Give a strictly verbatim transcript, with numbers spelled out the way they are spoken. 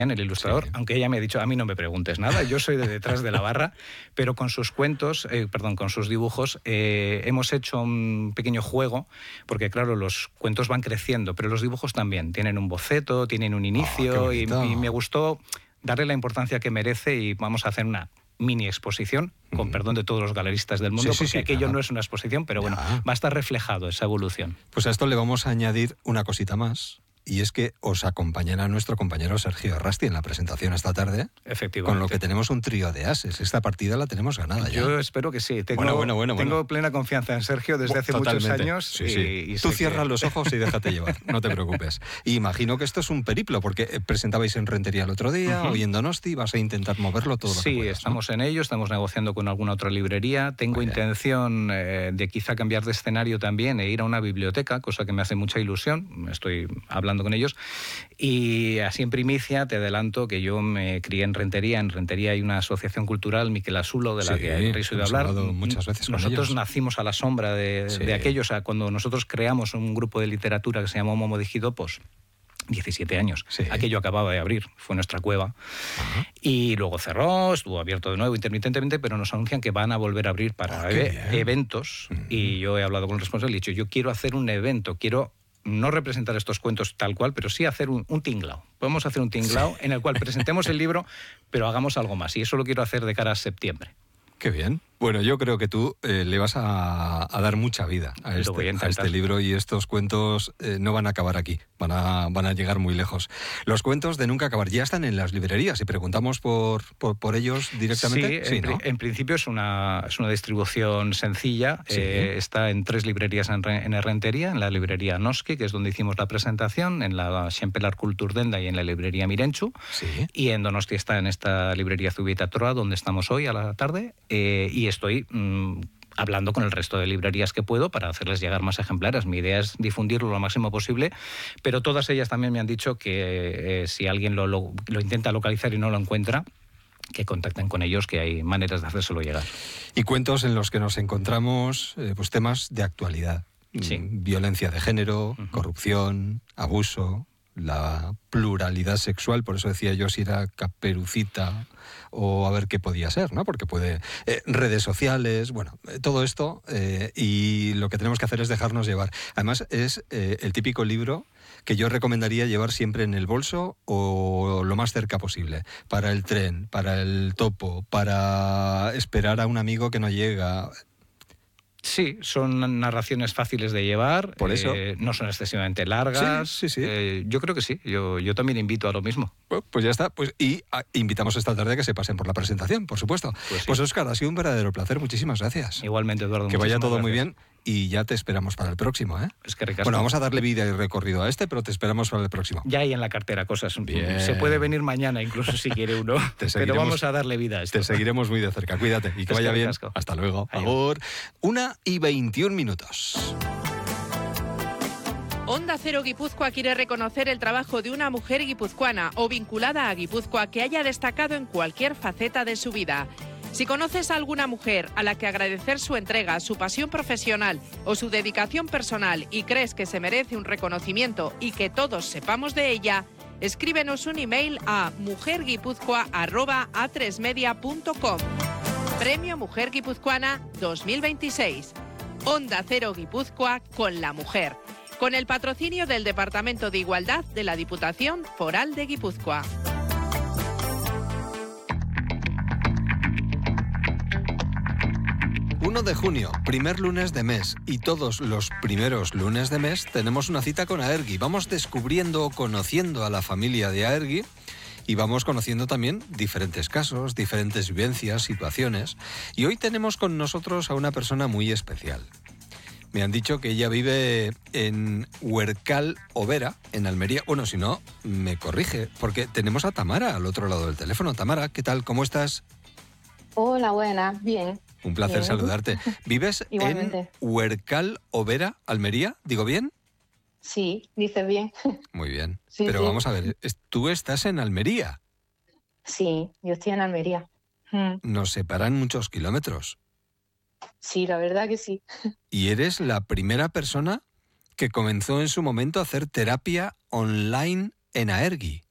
el ilustrador, sí. Aunque ella me ha dicho, a mí no me preguntes nada, yo soy de detrás de la barra, pero con sus cuentos, eh, perdón, con sus dibujos, eh, hemos hecho un pequeño juego, porque claro, los cuentos van creciendo, pero los dibujos también, tienen un boceto, tienen un inicio, oh, y, y me gustó darle la importancia que merece y vamos a hacer una mini exposición, con mm. perdón de todos los galeristas del mundo, sí, sí, porque sí, aquello claro. no es una exposición, pero bueno, ya. va a estar reflejado esa evolución. Pues a esto le vamos a añadir una cosita más. Y es que os acompañará nuestro compañero Sergio Arrasti en la presentación esta tarde. Efectivamente. Con lo que tenemos un trío de ases. Esta partida la tenemos ganada ya. Yo espero que sí. Tengo, bueno, bueno, bueno, tengo bueno. plena confianza en Sergio desde hace Totalmente. muchos años. Sí, sí. Y, y Tú sé cierras que... los ojos y déjate llevar, no te preocupes. Y imagino que esto es un periplo, porque presentabais en Rentería el otro día, uh-huh. hoy en Donosti, vas a intentar moverlo todo lo sí, que puedas. Sí, estamos ¿no? en ello, estamos negociando con alguna otra librería. Tengo intención eh, de quizá cambiar de escenario también e ir a una biblioteca, cosa que me hace mucha ilusión. Estoy hablando con ellos. Y así en primicia te adelanto que yo me crié en Rentería. En Rentería hay una asociación cultural, Miquel Asulo, de la sí, que habréis oído hablar. Muchas veces con nosotros ellos. nacimos a la sombra de, sí. de aquello. O sea, cuando nosotros creamos un grupo de literatura que se llamó Momo Digidopos, diecisiete años. Sí. Aquello acababa de abrir, fue nuestra cueva. Uh-huh. Y luego cerró, estuvo abierto de nuevo intermitentemente, pero nos anuncian que van a volver a abrir para oh, e- eventos. Uh-huh. Y yo he hablado con el responsable y he dicho, yo quiero hacer un evento, quiero... no representar estos cuentos tal cual, pero sí hacer un, un tinglao. Podemos hacer un tinglao sí. en el cual presentemos el libro, pero hagamos algo más. Y eso lo quiero hacer de cara a septiembre. Qué bien. Bueno, yo creo que tú eh, le vas a, a dar mucha vida a este, a este libro y estos cuentos eh, no van a acabar aquí, van a, van a llegar muy lejos. Los cuentos de Nunca Acabar ya están en las librerías. Si preguntamos por, por, por ellos directamente... Sí, sí en, ¿no? en principio es una, es una distribución sencilla. Sí. Eh, está en tres librerías en, en Errentería, en la librería Noski, que es donde hicimos la presentación, en la Xempelar Kulturdenda y en la librería Mirentxu. Sí. Y en Donosti está en esta librería Zubieta Troa, donde estamos hoy a la tarde. Eh, y estoy mmm, hablando con el resto de librerías que puedo para hacerles llegar más ejemplares. Mi idea es difundirlo lo máximo posible, pero todas ellas también me han dicho que eh, si alguien lo, lo, lo intenta localizar y no lo encuentra, que contacten con ellos, que hay maneras de hacérselo llegar. Y cuentos en los que nos encontramos eh, pues temas de actualidad. Sí. Violencia de género, uh-huh. corrupción, abuso, la pluralidad sexual, por eso decía yo si era Caperucita o a ver qué podía ser, ¿no? Porque puede... Eh, redes sociales, bueno, eh, todo esto, eh, y lo que tenemos que hacer es dejarnos llevar. Además, es eh, el típico libro que yo recomendaría llevar siempre en el bolso o lo más cerca posible, para el tren, para el topo, para esperar a un amigo que no llega... Sí, son narraciones fáciles de llevar, por eso eh, no son excesivamente largas. Sí, sí, sí. Eh, yo creo que sí, yo, yo también invito a lo mismo. Pues, pues ya está, pues y a, invitamos esta tarde a que se pasen por la presentación, por supuesto. Pues, sí. Pues Óscar, ha sido un verdadero placer, muchísimas gracias. Igualmente, Eduardo. Que vaya todo gracias. muy bien y ya te esperamos para el próximo, ¿eh? Es que ricasco. Bueno, vamos a darle vida y recorrido a este, pero te esperamos para el próximo. Ya hay en la cartera cosas. Bien. Se puede venir mañana, incluso si quiere uno, pero vamos a darle vida a esto. Te seguiremos muy de cerca, cuídate y que es vaya que bien. ricasco. Hasta luego. Agur. Una y veintiún minutos. Onda Cero Guipúzcoa quiere reconocer el trabajo de una mujer guipuzcoana o vinculada a Guipúzcoa que haya destacado en cualquier faceta de su vida. Si conoces a alguna mujer a la que agradecer su entrega, su pasión profesional o su dedicación personal y crees que se merece un reconocimiento y que todos sepamos de ella, escríbenos un email a mujerguipuzcoa arroba a tres media punto com. Premio Mujer Guipuzcoana dos mil veintiséis. Onda Cero Guipúzcoa con la mujer. Con el patrocinio del Departamento de Igualdad de la Diputación Foral de Guipúzcoa. uno de junio, primer lunes de mes, y todos los primeros lunes de mes tenemos una cita con Aergi. Vamos descubriendo o conociendo a la familia de Aergi y vamos conociendo también diferentes casos, diferentes vivencias, situaciones. Y hoy tenemos con nosotros a una persona muy especial. Me han dicho que ella vive en Huercal Overa, en Almería. Bueno, si no, me corrige, porque tenemos a Tamara al otro lado del teléfono. Tamara, ¿qué tal? ¿Cómo estás? Hola, buenas, bien. Un placer bien. Saludarte. ¿Vives en Huercal Overa, Almería? ¿Digo bien? Sí, dices bien. Muy bien. Sí, Pero sí. vamos a ver, ¿tú estás en Almería? Sí, yo estoy en Almería. Mm. Nos separan muchos kilómetros. Sí, la verdad que sí. Y eres la primera persona que comenzó en su momento a hacer terapia online en Aergi.